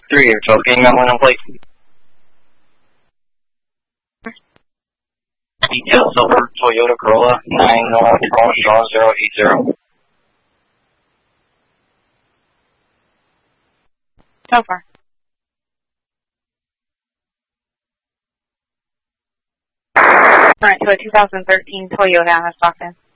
3 of 12, getting that one on plate. Detail silver Toyota Corolla 91080. So far. Alright, so a 2013 Toyota has stopped in.